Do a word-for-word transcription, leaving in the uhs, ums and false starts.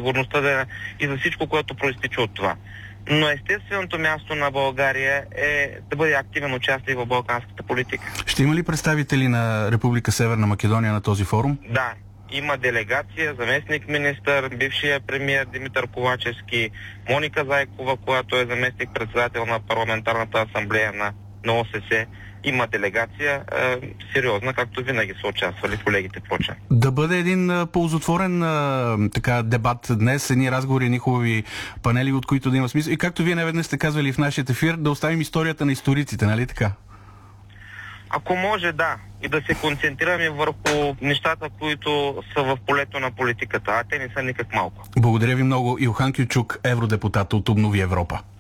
сигурността да, и за всичко, което проистича от това. Но естественото място на България е да бъде активен участник в балканската политика. Ще има ли представители на Република Северна Македония на този форум? Да. Има делегация, заместник-министър, бившия премиер Димитър Ковачевски, Моника Зайкова, която е заместник-председател на парламентарната асамблея на, на ОССЕ. Има делегация е, сериозна, както винаги са участвали колегите в Поча. Да бъде един а, ползотворен а, така, дебат днес, едни разговори, едни хубави панели, от които да има смисъл. И както вие неведнъж сте казвали в нашия ефир, да оставим историята на историците, нали така? Ако може, да. И да се концентрираме върху нещата, които са в полето на политиката, а те не са никак малко. Благодаря ви много. Илхан Кючук, евродепутат от Обнови Европа.